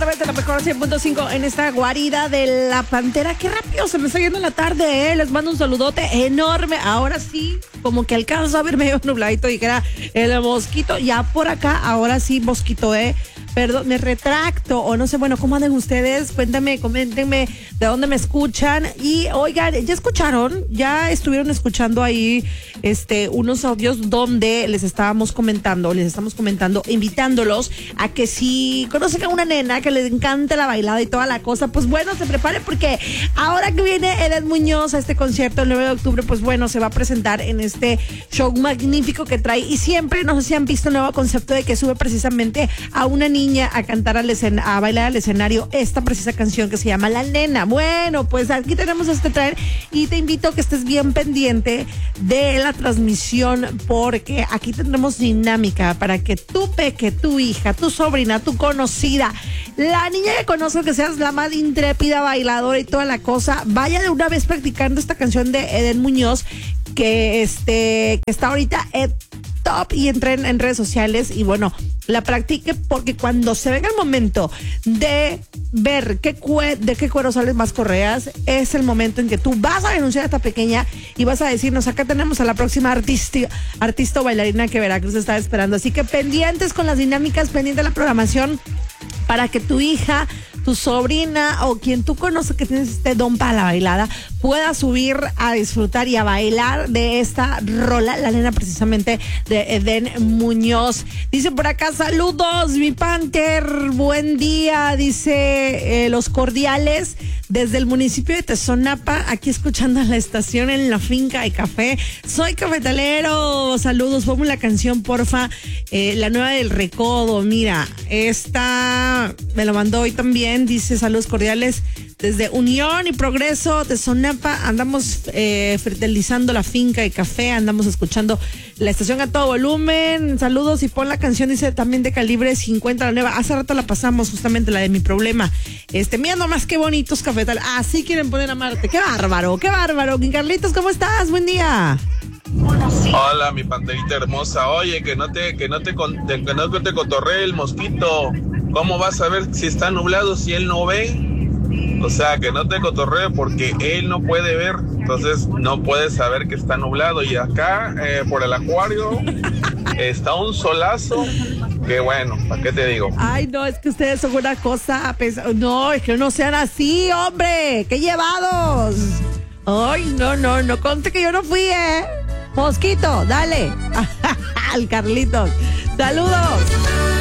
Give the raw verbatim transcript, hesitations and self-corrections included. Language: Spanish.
través de la mejor cien punto cinco en esta guarida de la pantera. Qué rápido se me está yendo la tarde, ¿eh? Les mando un saludote enorme. Ahora sí, como que alcanzo a ver medio nubladito, dijera el mosquito. Ya por acá, ahora sí, mosquito, ¿eh? Perdón, me retracto, o no sé, bueno, ¿cómo andan ustedes? Cuéntame, coméntenme de dónde me escuchan. Y oigan, ¿ya escucharon? ¿Ya estuvieron escuchando ahí este unos audios donde les estábamos comentando, les estamos comentando, invitándolos a que si conocen a una nena que les encanta la bailada y toda la cosa, pues bueno, se preparen porque ahora que viene Edén Muñoz a este concierto el nueve de octubre, pues bueno, se va a presentar en este show magnífico que trae. Y siempre, no sé si han visto el nuevo concepto de que sube precisamente a una niña a cantar al escen- a bailar al escenario esta precisa canción que se llama La Nena. Bueno, pues aquí tenemos este traer y te invito a que estés bien pendiente de la transmisión porque aquí tendremos dinámica para que tu peque, tu hija, tu sobrina, tu conocida, la niña que conozco, que seas la más intrépida bailadora y toda la cosa, vaya de una vez practicando esta canción de Edén Muñoz que este que está ahorita eh, top y entren en redes sociales y bueno, la practique porque cuando se venga el momento de ver qué cue- de qué cuero salen más correas, es el momento en que tú vas a denunciar a esta pequeña y vas a decirnos, acá tenemos a la próxima artista, artista o bailarina que Veracruz está esperando. Así que pendientes con las dinámicas, pendiente de la programación para que tu hija, tu sobrina o quien tú conoces que tienes este don para la bailada pueda subir a disfrutar y a bailar de esta rola, La Nena, precisamente de Edén Muñoz. Dice por acá, saludos mi Panther, buen día, dice eh, los cordiales desde el municipio de Tezonapa, aquí escuchando la estación en la finca de café. Soy cafetalero, saludos, ponme la canción porfa, eh, la nueva del Recodo. Mira, esta me lo mandó hoy también, dice saludos cordiales desde Unión y Progreso de Sonapa. Andamos eh, fertilizando la finca de café, andamos escuchando la estación a todo volumen. Saludos y pon la canción, dice también de Calibre cincuenta, la nueva. Hace rato la pasamos, justamente la de Mi Problema. Este, mira nomás qué bonitos cafetales. Así quieren poner a Marte. Qué bárbaro, qué bárbaro. Carlitos, ¿cómo estás? Buen día. Hola, mi panterita hermosa. Oye, que no te, que no te, con- te- que no te cotorree el mosquito. ¿Cómo vas a ver si está nublado si él no ve? O sea, que no te cotorree porque él no puede ver, entonces no puede saber que está nublado. Y acá, eh, por el acuario, está un solazo. Que bueno, ¿para qué te digo? Ay, no, es que ustedes son una cosa. Pes- no, es que no sean así, hombre. ¡Qué llevados! Ay, no, no, no conte que yo no fui, ¿eh? Mosquito, dale. Al Carlitos. Saludos.